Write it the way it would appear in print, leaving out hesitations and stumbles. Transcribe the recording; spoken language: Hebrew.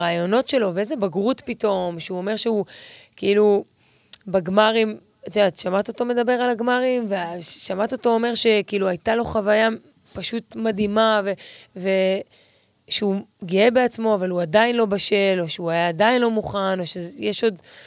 הרעיונות שלו, ואיזה בגרות פתאום, שהוא אומר שהוא כאילו בגמרים, את יודעת, שמעת אותו מדבר על הגמרים, ושמעת אותו אומר שכאילו הייתה לו חוויה פשוט מדהימה, שהוא גאה בעצמו, אבל הוא עדיין לא בשל, או שהוא היה עדיין לא מוכן, או שיש עוד